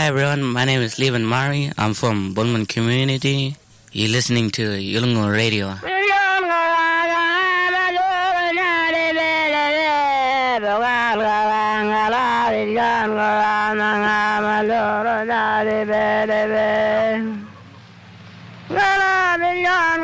Hi everyone, my name is Levan Mari. I'm from Bulman community. You're listening to Yulungo Radio.